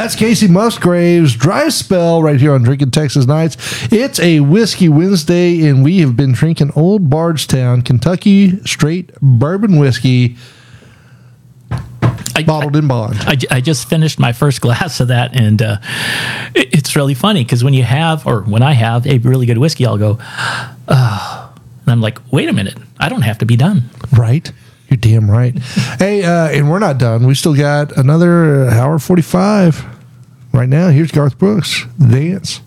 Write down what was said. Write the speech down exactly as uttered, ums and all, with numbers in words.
That's Casey Musgrave's Dry Spell right here on Drinking Texas Nights. It's a Whiskey Wednesday, and we have been drinking Old Bardstown, Kentucky straight bourbon whiskey, I, bottled I, in bond. I, I just finished my first glass of that, and uh, it, it's really funny because when you have, or when I have a really good whiskey, I'll go, oh, and I'm like, wait a minute, I don't have to be done. Right? You're damn right. Hey, uh, and we're not done. We still got another hour forty-five right now. Here's Garth Brooks, Dance.